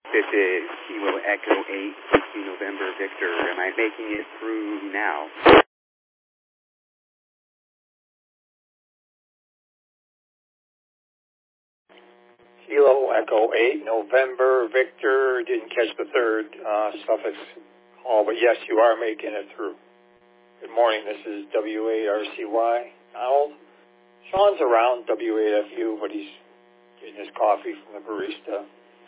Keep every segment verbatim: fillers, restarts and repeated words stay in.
This is Kilo Echo eight, Whiskey November Victor. Am I making it through now? Kilo Echo eight, November Victor. Didn't catch the third uh, suffix call, but yes, you are making it through. Good morning. This is W eight R C Y. Donald. Sean's around, W eight F U, but he's getting his coffee from the barista.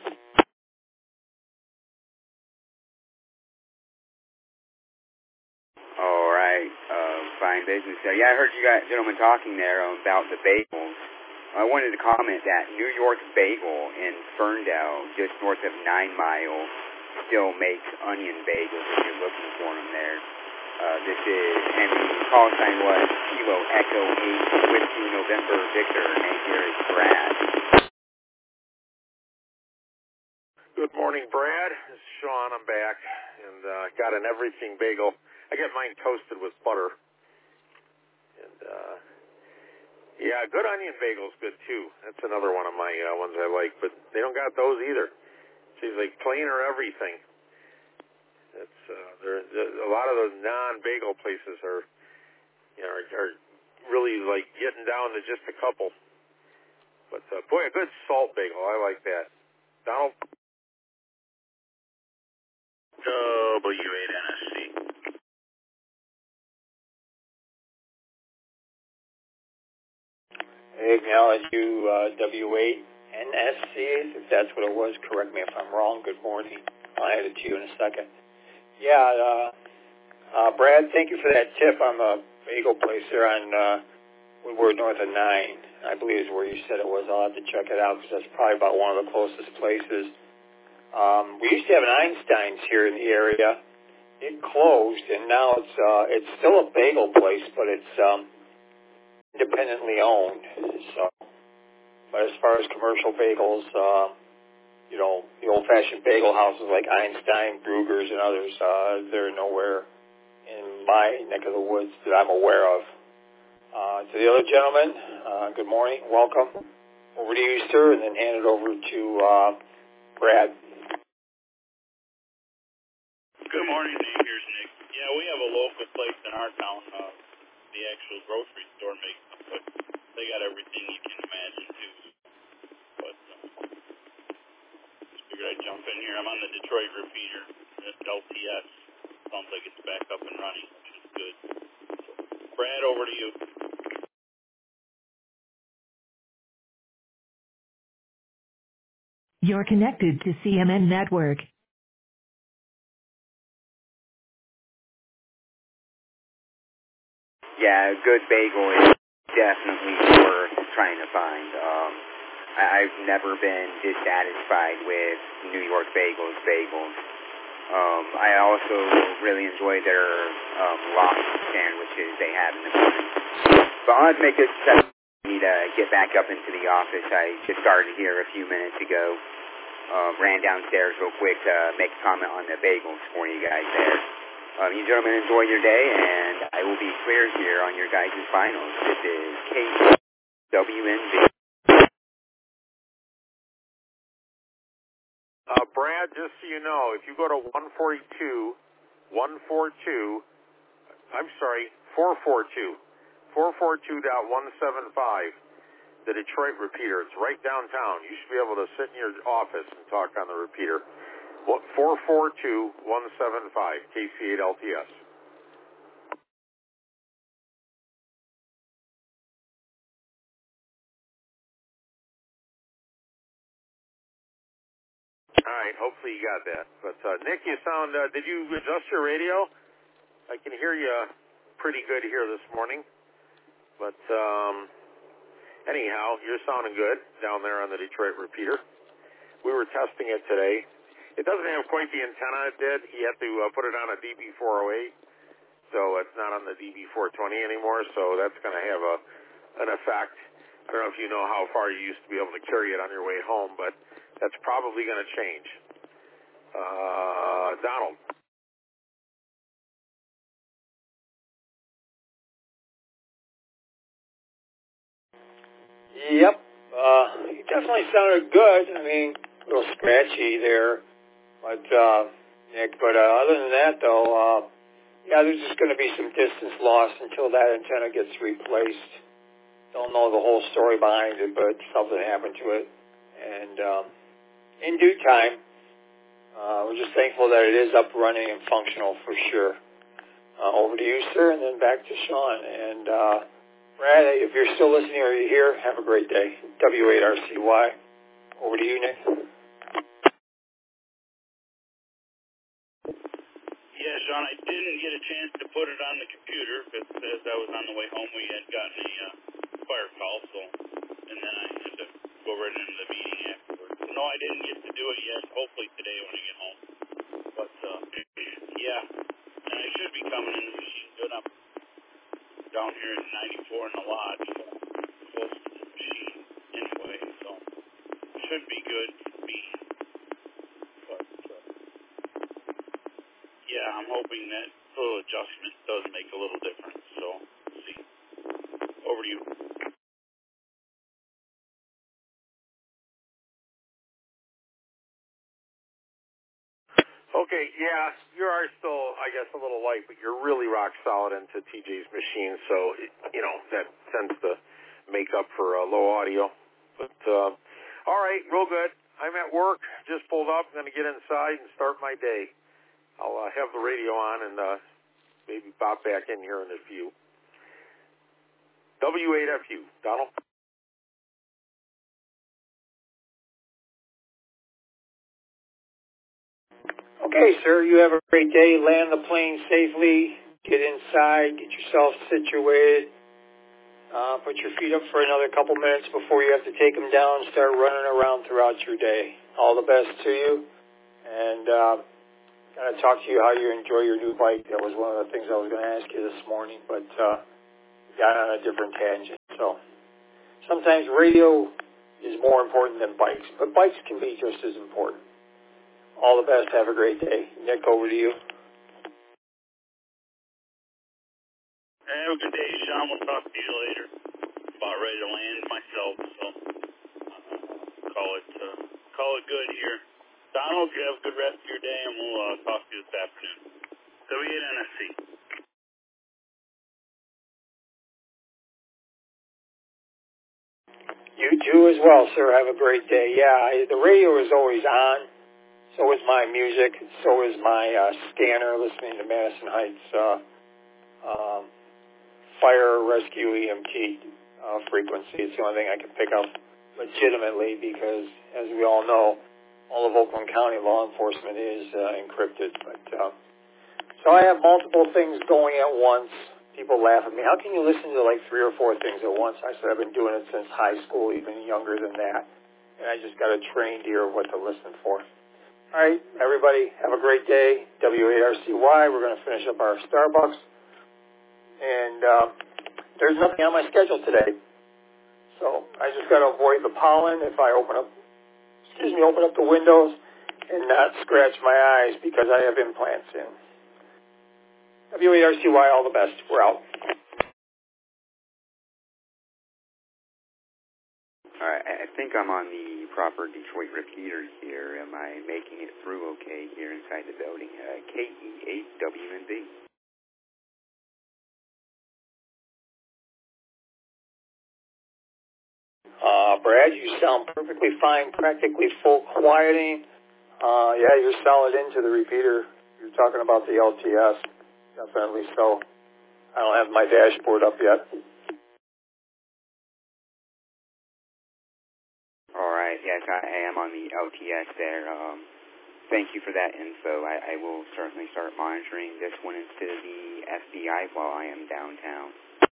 All right, uh, fine business there. Yeah, I heard you guys, gentlemen, talking there about the bagels. I wanted to comment that New York Bagel in Ferndale, just north of Nine Mile, still makes onion bagels if you're looking for them there. Uh, this is, and the call sign was Kilo Echo eight, Whiskey November Victor, and here is Brad. Good morning, Brad. This is Sean. I'm back, and uh, got an everything bagel. I get mine toasted with butter. And, uh, yeah, good onion bagel's good, too. That's another one of my uh, ones I like, but they don't got those either. Seems like plain or everything. That's, uh, there, a lot of those non-bagel places are, you know, are, are really, like, getting down to just a couple. But, uh, boy, a good salt bagel. I like that. Donald? W eight N S C. I acknowledge you, uh, W eight N S C, if that's what it was. Correct me if I'm wrong. Good morning. I'll add it to you in a second. Yeah, uh, uh, Brad, thank you for that tip on the bagel place there on uh, Woodward north of nine. I believe is where you said it was. I'll have to check it out because that's probably about one of the closest places. Um, we used to have an Einstein's here in the area. It closed, and now it's uh, it's still a bagel place, but it's um, independently owned. So, but as far as commercial bagels, uh, you know, the old-fashioned bagel houses like Einstein, Brugger's, and others, uh, they're nowhere in my neck of the woods that I'm aware of. Uh, to the other gentleman, uh, good morning, welcome. Over to you, sir, and then hand it over to uh, Brad. Good morning, Nick. Here's Nick. Yeah, we have a local place in our town. Uh, the actual grocery store makes them, but they got everything you can imagine, too. But uh, just figured I'd jump in here. I'm on the Detroit repeater at L T S. Sounds like it's back up and running, which is good. So, Brad, over to you. You're connected to C M N Network. Yeah, a good bagel is definitely worth trying to find. Um, I, I've never been dissatisfied with New York Bagels bagels. Um, I also really enjoy their um, lox sandwiches they have in the morning. But I'll have to make this step. I need to get back up into the office. I just started here a few minutes ago. Um, ran downstairs real quick to make a comment on the bagels for you guys there. Um, you gentlemen enjoy your day, and I will be clear here on your guys' finals. This is K W N V. Uh, Brad, just so you know, if you go to one forty-two, one forty-two, I'm sorry, four forty-two, four forty-two point one seventy-five, the Detroit repeater. It's right downtown. You should be able to sit in your office and talk on the repeater. What, four forty-two point one seventy-five, K C eight L T S. All right, hopefully you got that. But, uh, Nick, you sound, uh, did you adjust your radio? I can hear you pretty good here this morning. But, um, anyhow, you're sounding good down there on the Detroit repeater. We were testing it today. It doesn't have quite the antenna it did. You have to uh, put it on a D B four oh eight, so it's not on the D B four twenty anymore, so that's going to have a an effect. I don't know if you know how far you used to be able to carry it on your way home, but that's probably going to change. Uh, Donald. Yep. Uh, it definitely sounded good. I mean, a little scratchy there But, uh, Nick, but uh, other than that, though, uh, yeah, there's just going to be some distance loss until that antenna gets replaced. Don't know the whole story behind it, but something happened to it. And um, in due time, uh, we're just thankful that it is up, running, and functional for sure. Uh, over to you, sir, and then back to Sean. And uh, Brad, if you're still listening or you're here, have a great day. W eight R C Y. Over to you, Nick. Yeah, Sean, I didn't get a chance to put it on the computer because as I was on the way home, we had gotten a uh, fire call, so, and then I had to go right into the meeting afterwards. So, no, I didn't get to do it yet. Hopefully today when I get home. But, uh, yeah, and I should be coming in the machine good up down here at ninety-four in the lodge, so close to the machine anyway, so should be good for me. But, uh, yeah, I'm hoping that little adjustment does make a little difference, so we'll see. Over to you. Okay, yeah, you are still, I guess, a little light, but you're really rock solid into T J's machine, so, it, you know, that tends to make up for uh, low audio. But, uh, all right, real good. I'm at work, just pulled up. I'm going to get inside and start my day. I'll uh, have the radio on and uh, maybe pop back in here in a few. W eight F U, Donald. Okay, sir, you have a great day. Land the plane safely. Get inside. Get yourself situated. Uh, put your feet up for another couple minutes before you have to take them down and start running around throughout your day. All the best to you. And uh, got to talk to you how you enjoy your new bike. That was one of the things I was going to ask you this morning, but uh, got on a different tangent. So sometimes radio is more important than bikes, but bikes can be just as important. All the best. Have a great day. Nick, over to you. Have a good day, Sean. We'll talk to you later. About ready to land myself, so uh, call it uh, call it good here. Donald, you have a good rest of your day, and we'll uh, talk to you this afternoon. W eight N S C. You too as well, sir. Have a great day. Yeah, I, the radio is always on. So is my music. So is my uh, scanner listening to Madison Heights uh, um, Fire Rescue E M T uh, frequency. It's the only thing I can pick up legitimately because, as we all know, all of Oakland County law enforcement is uh, encrypted. But uh, so I have multiple things going at once. People laugh at me. How can you listen to like three or four things at once? I said I've been doing it since high school, even younger than that. And I just got a trained ear of what to listen for. All right, everybody, have a great day. W eight R C Y, we're going to finish up our Starbucks. And uh, there's nothing on my schedule today. So I just got to avoid the pollen if I open up, excuse me, open up the windows and not scratch my eyes because I have implants in. W eight R C Y, all the best. We're out. All right, I think I'm on the proper Detroit repeater here. Am I making it through okay here inside the building? Uh, K E eight W N B. Uh, Brad, you sound perfectly fine, practically full quieting. Uh, yeah, you're solid into the repeater. You're talking about the L T S. Definitely so. I don't have my dashboard up yet. All right, yes, I am on the L T S there. Um, thank you for that info. I, I will certainly start monitoring this one instead of the F B I while I am downtown.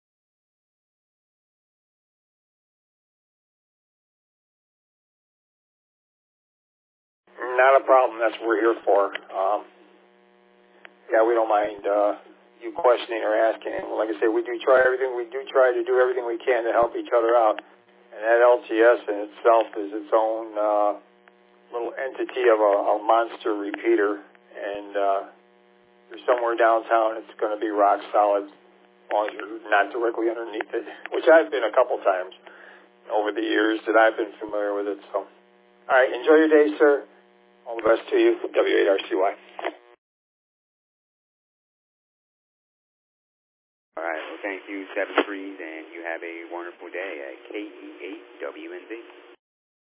Not a problem. That's what we're here for. Um, yeah, we don't mind uh, you questioning or asking. Like I say, we do try everything. We do try to do everything we can to help each other out. And that L T S in itself is its own uh, little entity of a, a monster repeater. And uh, if you're somewhere downtown, it's going to be rock solid as long as you're not directly underneath it, which I've been a couple times over the years that I've been familiar with it. So, all right, enjoy your day, sir. All the best to you, W eight R C Y. All right. Well, thank you, Seven Threes, and you have a wonderful day at K E eight W N Z.